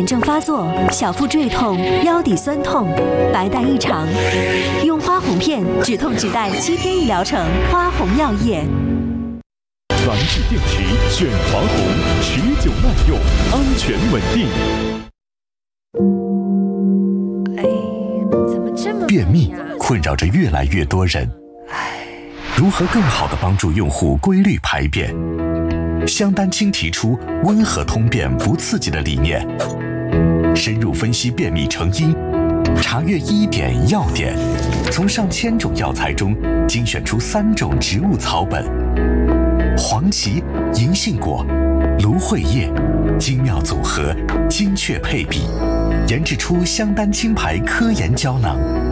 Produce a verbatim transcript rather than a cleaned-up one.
炎症发作、小腹坠痛、腰底酸痛、白带异常，用花红片止痛止带七天一疗程。花红药业。 蓝智电池选华红，持久耐用，安全稳定。 哎，怎么这么便秘困扰着越来越多人，如何更好地帮助用户规律排便？香丹青提出温和通便不刺激的理念，深入分析便秘成因，查阅医典药典，从上千种药材中精选出三种植物草本，黄芪、银杏果、芦荟叶，精妙组合，精确配比，研制出香丹青牌科研胶囊。